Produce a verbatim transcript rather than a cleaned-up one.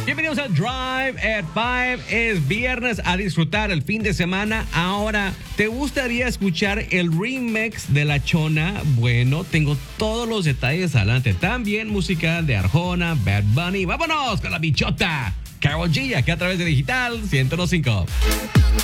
Bienvenidos al Drive at Five. Es viernes, a disfrutar el fin de semana. Ahora, ¿te gustaría escuchar el remix de La Chona? Bueno, tengo todos los detalles adelante. También música de Arjona, Bad Bunny. ¡Vámonos con la bichota! Karol G, aquí a través de Digital ciento cinco.